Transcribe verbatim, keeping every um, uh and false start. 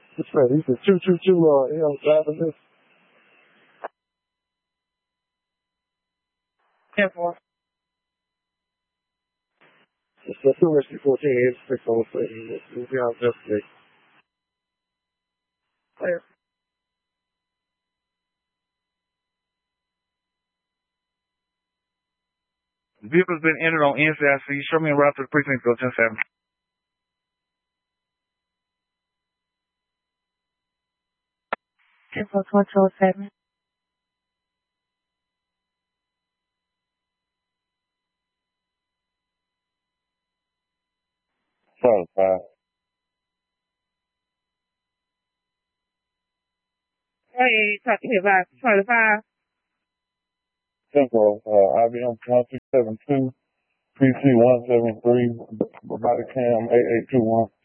This man, he said, choo, choo, choo, Lord. You know, driving this. ten four. It's the two Rescue fourteen, eight six oh six. We'll be on just six. Clear. Vehicle's been entered on N C I C. Show me a route to the precinct, go ten seven. ten four twenty oh seven. Sorry, five. Hey, talk to me about twenty-five. ten four, uh, I B M one six seven two, P C one seven three, body cam eight eight two one.